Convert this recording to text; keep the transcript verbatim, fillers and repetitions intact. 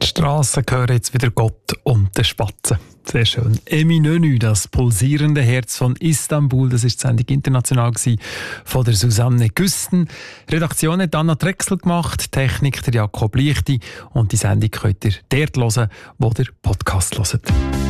Die Strassen gehören jetzt wieder Gott und den Spatzen. Sehr schön. Eminönü, das pulsierende Herz von Istanbul, das ist die Sendung international gewesen, von der Susanne Güsten. Redaktion hat Anna Drechsel gemacht, Technik der Jakob Lichti und die Sendung könnt ihr dort hören, wo ihr Podcast hört.